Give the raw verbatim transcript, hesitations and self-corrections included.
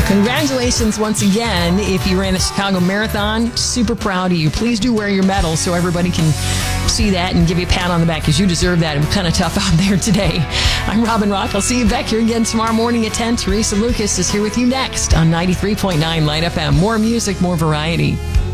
Congratulations once again. If you ran the Chicago Marathon, super proud of you. Please do wear your medal so everybody can see that and give you a pat on the back because you deserve that. It was kind of tough out there today. I'm Robin Rock. I'll see you back here again tomorrow morning at ten. Teresa Lucas is here with you next on ninety-three point nine Light F M. More music, more variety.